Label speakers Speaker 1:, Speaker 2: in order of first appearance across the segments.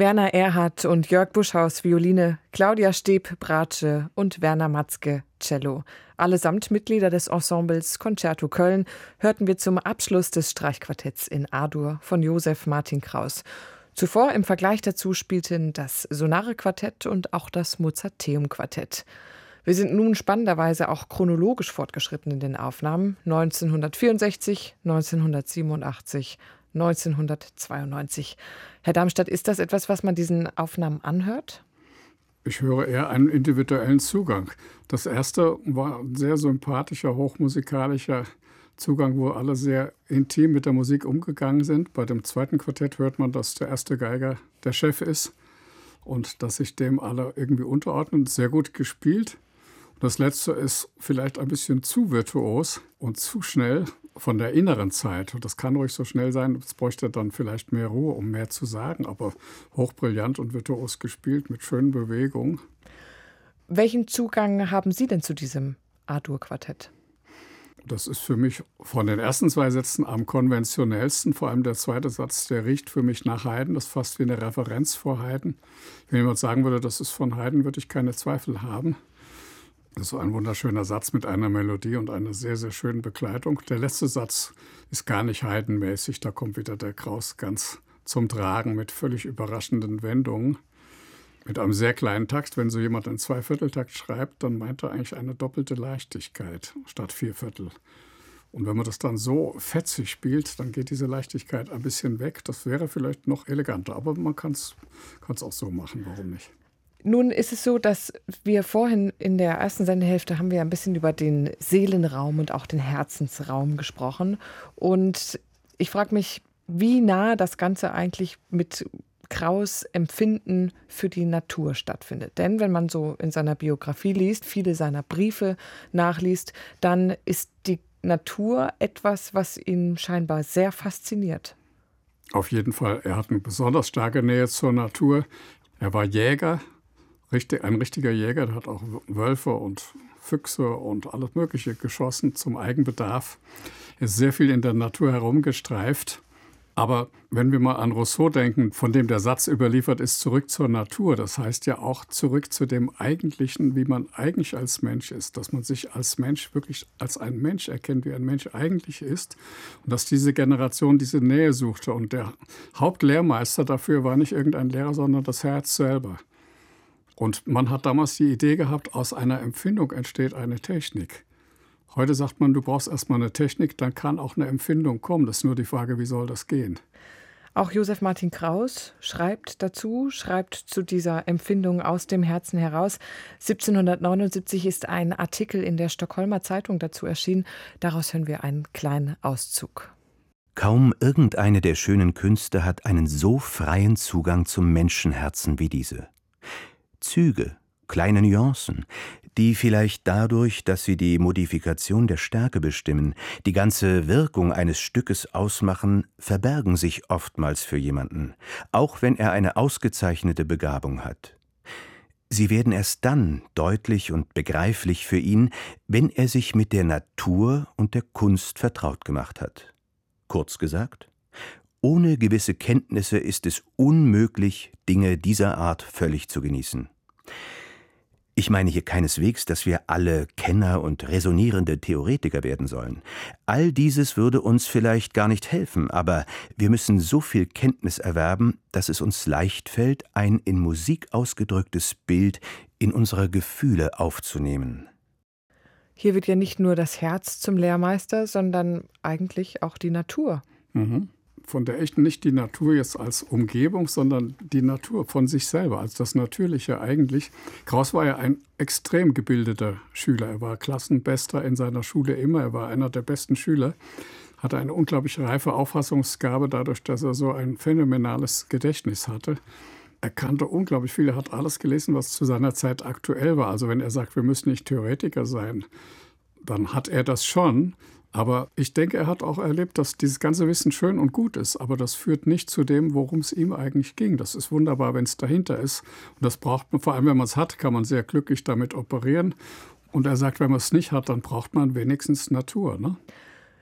Speaker 1: Werner Erhardt und Jörg Buschhaus Violine, Claudia Steeb Bratsche und Werner Matzke Cello. Allesamt Mitglieder des Ensembles Concerto Köln hörten wir zum Abschluss des Streichquartetts in A-Dur von Josef Martin Kraus. Zuvor im Vergleich dazu spielten das Sonare-Quartett und auch das Mozarteum-Quartett. Wir sind nun spannenderweise auch chronologisch fortgeschritten in den Aufnahmen. 1964, 1987, 1992. Herr Darmstadt, ist das etwas, was man diesen Aufnahmen anhört?
Speaker 2: Ich höre eher einen individuellen Zugang. Das erste war ein sehr sympathischer, hochmusikalischer Zugang, wo alle sehr intim mit der Musik umgegangen sind. Bei dem zweiten Quartett hört man, dass der erste Geiger der Chef ist und dass sich dem alle irgendwie unterordnen. Sehr gut gespielt. Das letzte ist vielleicht ein bisschen zu virtuos und zu schnell von der inneren Zeit. Und das kann ruhig so schnell sein, es bräuchte dann vielleicht mehr Ruhe, um mehr zu sagen, aber hochbrillant und virtuos gespielt mit schönen Bewegungen.
Speaker 1: Welchen Zugang haben Sie denn zu diesem A-Dur-Quartett?
Speaker 2: Das ist für mich von den ersten zwei Sätzen am konventionellsten. Vor allem der zweite Satz, der riecht für mich nach Haydn. Das ist fast wie eine Referenz vor Haydn. Wenn jemand sagen würde, das ist von Haydn, würde ich keine Zweifel haben. Das ist so ein wunderschöner Satz mit einer Melodie und einer sehr, sehr schönen Begleitung. Der letzte Satz ist gar nicht Haydn-mäßig. Da kommt wieder der Kraus ganz zum Tragen mit völlig überraschenden Wendungen. Mit einem sehr kleinen Takt. Wenn so jemand einen Zweivierteltakt schreibt, dann meint er eigentlich eine doppelte Leichtigkeit statt Vierviertel. Und wenn man das dann so fetzig spielt, dann geht diese Leichtigkeit ein bisschen weg. Das wäre vielleicht noch eleganter, aber man kann es auch so machen. Warum nicht?
Speaker 1: Nun ist es so, dass wir vorhin in der ersten Sendehälfte haben wir ein bisschen über den Seelenraum und auch den Herzensraum gesprochen. Und ich frage mich, wie nah das Ganze eigentlich mit Kraus' Empfinden für die Natur stattfindet. Denn wenn man so in seiner Biografie liest, viele seiner Briefe nachliest, dann ist die Natur etwas, was ihn scheinbar sehr fasziniert.
Speaker 2: Auf jeden Fall. Er hat eine besonders starke Nähe zur Natur. Er war Jäger. Ein richtiger Jäger, der hat auch Wölfe und Füchse und alles Mögliche geschossen zum Eigenbedarf. Er ist sehr viel in der Natur herumgestreift. Aber wenn wir mal an Rousseau denken, von dem der Satz überliefert ist, zurück zur Natur, das heißt ja auch zurück zu dem Eigentlichen, wie man eigentlich als Mensch ist, dass man sich als Mensch wirklich als ein Mensch erkennt, wie ein Mensch eigentlich ist und dass diese Generation diese Nähe suchte. Und der Hauptlehrmeister dafür war nicht irgendein Lehrer, sondern das Herz selber. Und man hat damals die Idee gehabt, aus einer Empfindung entsteht eine Technik. Heute sagt man, du brauchst erstmal eine Technik, dann kann auch eine Empfindung kommen. Das ist nur die Frage, wie soll das gehen?
Speaker 1: Auch Josef Martin Kraus schreibt zu dieser Empfindung aus dem Herzen heraus. 1779 ist ein Artikel in der Stockholmer Zeitung dazu erschienen. Daraus hören wir einen kleinen Auszug.
Speaker 3: Kaum irgendeine der schönen Künste hat einen so freien Zugang zum Menschenherzen wie diese. Züge, kleine Nuancen, die vielleicht dadurch, dass sie die Modifikation der Stärke bestimmen, die ganze Wirkung eines Stückes ausmachen, verbergen sich oftmals für jemanden, auch wenn er eine ausgezeichnete Begabung hat. Sie werden erst dann deutlich und begreiflich für ihn, wenn er sich mit der Natur und der Kunst vertraut gemacht hat. Kurz gesagt, ohne gewisse Kenntnisse ist es unmöglich, Dinge dieser Art völlig zu genießen. Ich meine hier keineswegs, dass wir alle Kenner und resonierende Theoretiker werden sollen. All dieses würde uns vielleicht gar nicht helfen, aber wir müssen so viel Kenntnis erwerben, dass es uns leicht fällt, ein in Musik ausgedrücktes Bild in unsere Gefühle aufzunehmen.
Speaker 1: Hier wird ja nicht nur das Herz zum Lehrmeister, sondern eigentlich auch die Natur.
Speaker 2: Mhm. Von der echten, nicht die Natur jetzt als Umgebung, sondern die Natur von sich selber, als das Natürliche eigentlich. Kraus war ja ein extrem gebildeter Schüler. Er war Klassenbester in seiner Schule immer. Er war einer der besten Schüler, hatte eine unglaublich reife Auffassungsgabe, dadurch, dass er so ein phänomenales Gedächtnis hatte. Er kannte unglaublich viel. Er hat alles gelesen, was zu seiner Zeit aktuell war. Also wenn er sagt, wir müssen nicht Theoretiker sein, dann hat er das schon. Aber ich denke, er hat auch erlebt, dass dieses ganze Wissen schön und gut ist. Aber das führt nicht zu dem, worum es ihm eigentlich ging. Das ist wunderbar, wenn es dahinter ist. Und das braucht man, vor allem wenn man es hat, kann man sehr glücklich damit operieren. Und er sagt, wenn man es nicht hat, dann braucht man wenigstens Natur, ne?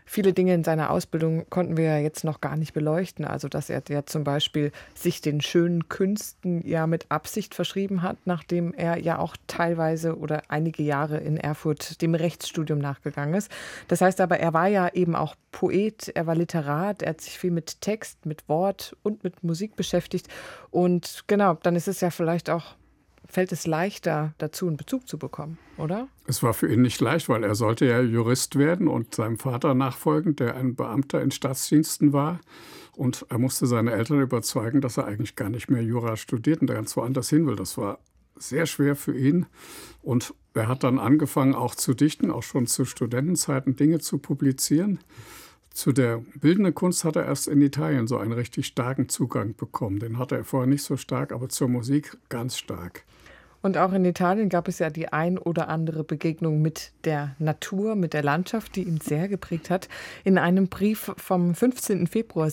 Speaker 1: Viele Dinge in seiner Ausbildung konnten wir ja jetzt noch gar nicht beleuchten. Also, dass er ja zum Beispiel sich den schönen Künsten ja mit Absicht verschrieben hat, nachdem er ja auch teilweise oder einige Jahre in Erfurt dem Rechtsstudium nachgegangen ist. Das heißt aber, er war ja eben auch Poet, er war Literat, er hat sich viel mit Text, mit Wort und mit Musik beschäftigt. Und genau, dann ist es ja vielleicht auch, fällt es leichter, dazu einen Bezug zu bekommen, oder?
Speaker 2: Es war für ihn nicht leicht, weil er sollte ja Jurist werden und seinem Vater nachfolgen, der ein Beamter in Staatsdiensten war. Und er musste seine Eltern überzeugen, dass er eigentlich gar nicht mehr Jura studiert und ganz woanders hin will. Das war sehr schwer für ihn. Und er hat dann angefangen, auch zu dichten, auch schon zu Studentenzeiten Dinge zu publizieren. Zu der bildenden Kunst hat er erst in Italien so einen richtig starken Zugang bekommen. Den hatte er vorher nicht so stark, aber zur Musik ganz stark.
Speaker 1: Und auch in Italien gab es ja die ein oder andere Begegnung mit der Natur, mit der Landschaft, die ihn sehr geprägt hat. In einem Brief vom 15. Februar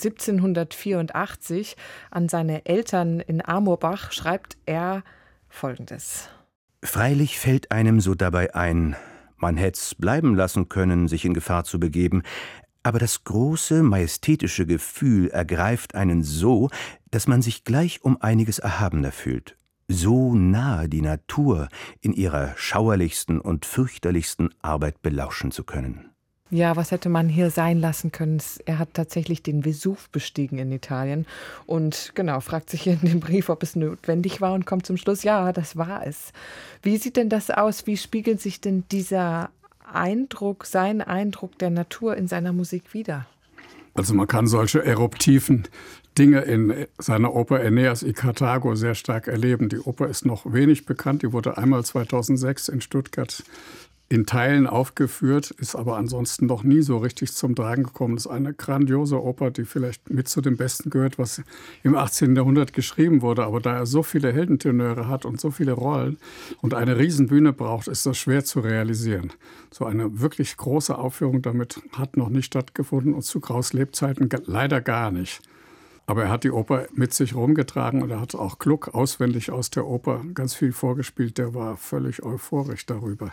Speaker 1: 1784 an seine Eltern in Amorbach schreibt er Folgendes.
Speaker 3: Freilich fällt einem so dabei ein, man hätt's bleiben lassen können, sich in Gefahr zu begeben, aber das große, majestätische Gefühl ergreift einen so, dass man sich gleich um einiges erhabener fühlt. So nahe die Natur in ihrer schauerlichsten und fürchterlichsten Arbeit belauschen zu können.
Speaker 1: Ja, was hätte man hier sein lassen können? Er hat tatsächlich den Vesuv bestiegen in Italien und genau, fragt sich hier in dem Brief, ob es notwendig war und kommt zum Schluss, ja, das war es. Wie sieht denn das aus? Wie spiegelt sich denn dieser Eindruck, sein Eindruck der Natur in seiner Musik wider?
Speaker 2: Also man kann solche eruptiven Dinge in seiner Oper Aeneas y Karthago sehr stark erleben. Die Oper ist noch wenig bekannt, die wurde einmal 2006 in Stuttgart in Teilen aufgeführt, ist aber ansonsten noch nie so richtig zum Tragen gekommen. Das ist eine grandiose Oper, die vielleicht mit zu dem Besten gehört, was im 18. Jahrhundert geschrieben wurde. Aber da er so viele Heldentenöre hat und so viele Rollen und eine Riesenbühne braucht, ist das schwer zu realisieren. So eine wirklich große Aufführung damit hat noch nicht stattgefunden und zu Kraus' Lebzeiten leider gar nicht. Aber er hat die Oper mit sich rumgetragen und er hat auch Gluck auswendig aus der Oper ganz viel vorgespielt. Der war völlig euphorisch darüber.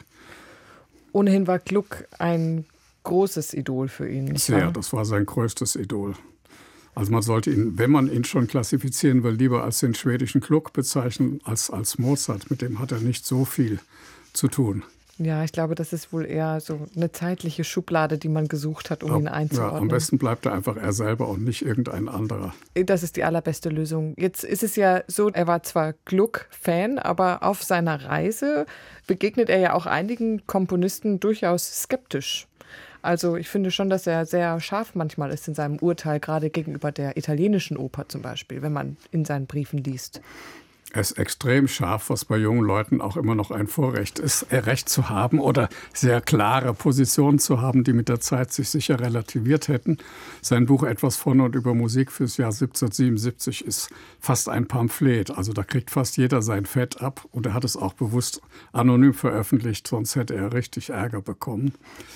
Speaker 1: Ohnehin war Gluck ein großes Idol für ihn, nicht wahr?
Speaker 2: Sehr, das war sein größtes Idol. Also man sollte ihn, wenn man ihn schon klassifizieren will, lieber als den schwedischen Gluck bezeichnen als Mozart. Mit dem hat er nicht so viel zu tun.
Speaker 1: Ja, ich glaube, das ist wohl eher so eine zeitliche Schublade, die man gesucht hat, um ihn einzuordnen.
Speaker 2: Ja, am besten bleibt er einfach er selber und nicht irgendein anderer.
Speaker 1: Das ist die allerbeste Lösung. Jetzt ist es ja so, er war zwar Gluck-Fan, aber auf seiner Reise begegnet er ja auch einigen Komponisten durchaus skeptisch. Also ich finde schon, dass er sehr scharf manchmal ist in seinem Urteil, gerade gegenüber der italienischen Oper zum Beispiel, wenn man in seinen Briefen liest.
Speaker 2: Er ist extrem scharf, was bei jungen Leuten auch immer noch ein Vorrecht ist, Recht zu haben oder sehr klare Positionen zu haben, die mit der Zeit sich sicher relativiert hätten. Sein Buch Etwas von und über Musik fürs Jahr 1777 ist fast ein Pamphlet. Also da kriegt fast jeder sein Fett ab und er hat es auch bewusst anonym veröffentlicht, sonst hätte er richtig Ärger bekommen.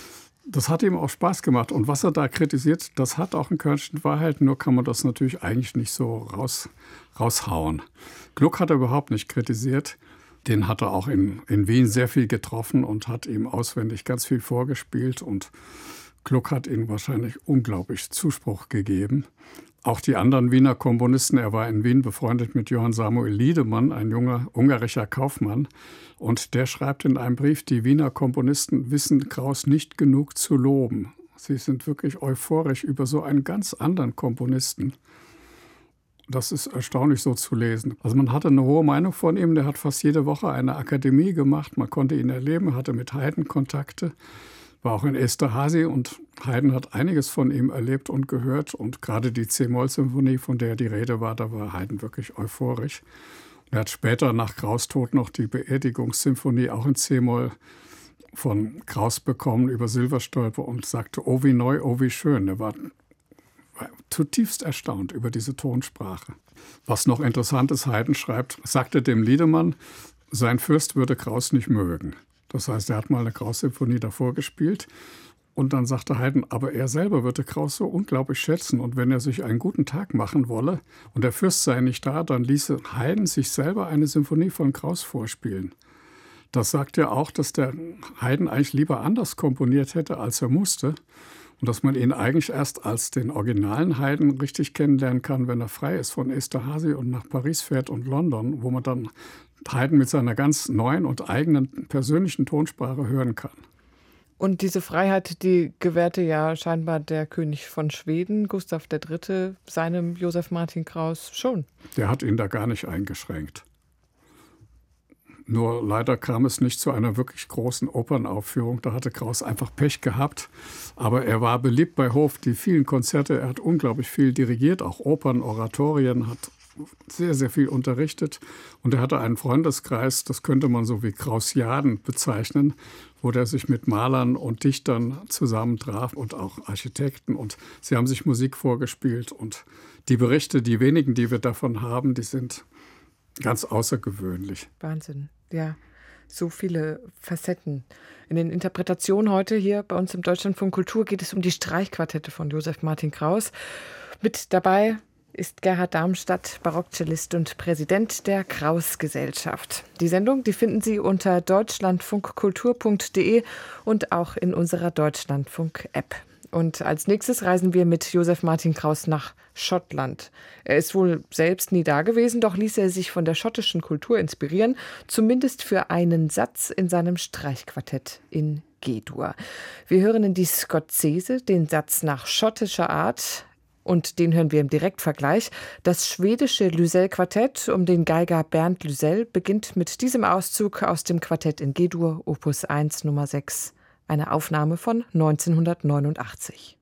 Speaker 2: Das hat ihm auch Spaß gemacht. Und was er da kritisiert, das hat auch ein Körnchen Wahrheit. Nur kann man das natürlich eigentlich nicht so raushauen. Gluck hat er überhaupt nicht kritisiert. Den hat er auch in Wien sehr viel getroffen und hat ihm auswendig ganz viel vorgespielt. Und Gluck hat ihm wahrscheinlich unglaublich Zuspruch gegeben. Auch die anderen Wiener Komponisten, er war in Wien befreundet mit Johann Samuel Liedemann, ein junger ungarischer Kaufmann. Und der schreibt in einem Brief, die Wiener Komponisten wissen Kraus nicht genug zu loben. Sie sind wirklich euphorisch über so einen ganz anderen Komponisten. Das ist erstaunlich so zu lesen. Also man hatte eine hohe Meinung von ihm. Der hat fast jede Woche eine Akademie gemacht. Man konnte ihn erleben, hatte mit Haydn Kontakte. War auch in Esterházy und Haydn hat einiges von ihm erlebt und gehört. Und gerade die C-Moll-Symphonie, von der die Rede war, da war Haydn wirklich euphorisch. Er hat später nach Kraus' Tod noch die Beerdigungssymphonie auch in C-Moll von Kraus bekommen über Silberstolpe und sagte, oh wie neu, oh wie schön. Er war zutiefst erstaunt über diese Tonsprache. Was noch interessant ist, Haydn schreibt, sagte dem Liedemann, sein Fürst würde Kraus nicht mögen. Das heißt, er hat mal eine Kraus-Symphonie davor gespielt und dann sagte Haydn, aber er selber würde Kraus so unglaublich schätzen und wenn er sich einen guten Tag machen wolle und der Fürst sei nicht da, dann ließe Haydn sich selber eine Symphonie von Kraus vorspielen. Das sagt ja auch, dass der Haydn eigentlich lieber anders komponiert hätte, als er musste. und dass man ihn eigentlich erst als den originalen Haydn richtig kennenlernen kann, wenn er frei ist von Esterhazy und nach Paris fährt und London, wo man dann Haydn mit seiner ganz neuen und eigenen persönlichen Tonsprache hören kann.
Speaker 1: Und diese Freiheit, die gewährte ja scheinbar der König von Schweden, Gustav III., seinem Josef Martin Kraus schon.
Speaker 2: Der hat ihn da gar nicht eingeschränkt. Nur leider kam es nicht zu einer wirklich großen Opernaufführung. Da hatte Kraus einfach Pech gehabt. Aber er war beliebt bei Hof, die vielen Konzerte. Er hat unglaublich viel dirigiert, auch Opern, Oratorien, hat sehr, sehr viel unterrichtet. Und er hatte einen Freundeskreis, das könnte man so wie Krausiaden bezeichnen, wo der sich mit Malern und Dichtern zusammentraf und auch Architekten. Und sie haben sich Musik vorgespielt. Und die Berichte, die wenigen, die wir davon haben, die sind ganz außergewöhnlich.
Speaker 1: Wahnsinn, ja. So viele Facetten. In den Interpretationen heute hier bei uns im Deutschlandfunk Kultur geht es um die Streichquartette von Josef Martin Kraus. Mit dabei ist Gerhard Darmstadt, Barockcellist und Präsident der Kraus-Gesellschaft. Die Sendung, die finden Sie unter deutschlandfunkkultur.de und auch in unserer Deutschlandfunk-App. Und als nächstes reisen wir mit Josef Martin Kraus nach Schottland. Er ist wohl selbst nie da gewesen, doch ließ er sich von der schottischen Kultur inspirieren, zumindest für einen Satz in seinem Streichquartett in G-Dur. Wir hören in die Scozzese den Satz nach schottischer Art, und den hören wir im Direktvergleich. Das schwedische Lysell-Quartett um den Geiger Bernd Lysell beginnt mit diesem Auszug aus dem Quartett in G-Dur, Opus 1 Nummer 6. Eine Aufnahme von 1989.